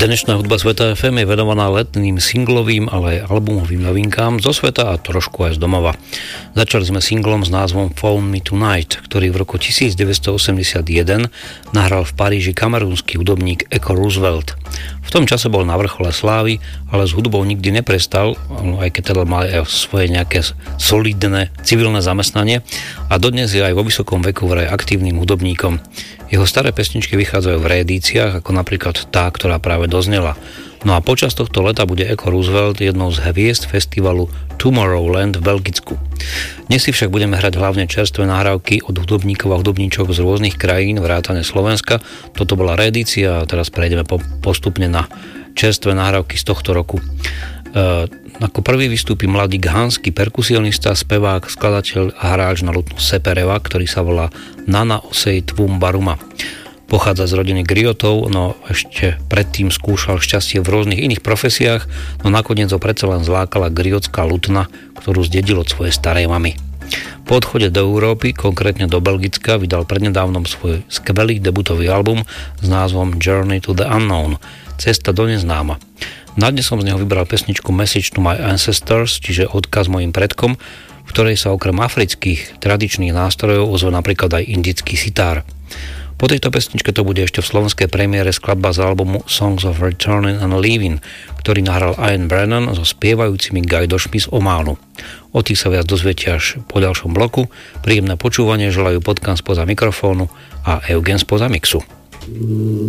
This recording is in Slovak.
Dnešná hudba Sveta FM je venovaná letným singlovým, ale aj albumovým novinkám zo sveta a trošku aj z domova. Začali sme singlom s názvom Phone Me Tonight, ktorý v roku 1981 nahral v Paríži kamerúnsky hudobník Echo Roosevelt. V tom čase bol na vrchole slávy, ale s hudbou nikdy neprestal, aj keď teda mal aj svoje nejaké solidné civilné zamestnanie a dodnes je aj vo vysokom veku vraj aktívnym hudobníkom. Jeho staré pesničky vychádzajú v reedíciách, ako napríklad tá, ktorá práve doznela. No a počas tohto leta bude Echo Roosevelt jednou z hviezd festivalu Tomorrowland v Belgicku. Dnes si však budeme hrať hlavne čerstvé nahrávky od hudobníkov a hudobníčok z rôznych krajín, vrátane Slovenska. Toto bola reedícia a teraz prejdeme postupne na čerstvé nahrávky z tohto roku. Ako prvý vystúpi mladý ghanský perkusionista, spevák, skladateľ a hráč na lutnu Sepereva, ktorý sa volá Nana Osei Twumbaruma. Pochádza z rodiny griotov, no ešte predtým skúšal šťastie v rôznych iných profesiách, no nakoniec ho predsa len zlákala griotská lutna, ktorú zdedil od svojej starej mamy. Po odchode do Európy, konkrétne do Belgicka, vydal prednedávnom svoj skvelý debutový album s názvom Journey to the Unknown, Cesta do neznáma. Na dnes som z neho vybral pesničku Message to my Ancestors, čiže odkaz mojim predkom, v ktorej sa okrem afrických tradičných nástrojov ozve napríklad aj indický sitár. Po tejto pesničke to bude ešte v slovenskej premiére skladba z albumu Songs of Returning and Leaving, ktorý nahral Ian Brennan so spievajúcimi gajdošmi z Ománu. O tých sa viac dozviete až po ďalšom bloku. Príjemné počúvanie želajú Potkan spoza mikrofónu a Eugen spoza mixu.